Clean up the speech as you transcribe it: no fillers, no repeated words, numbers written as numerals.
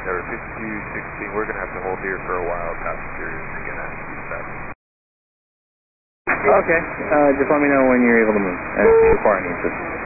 Tower 5216, we're going to have to hold here for a while. Passenger is going to use that. Okay, just let me know when you're able to move, before I need to.